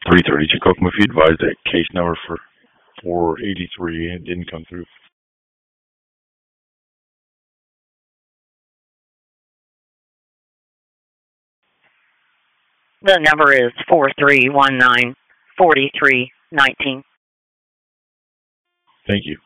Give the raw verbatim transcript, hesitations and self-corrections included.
three thirty-two Kokomo, if you advised that case number for four eighty-three, it didn't come through. The number is four three one nine, four three one nine. Thank you.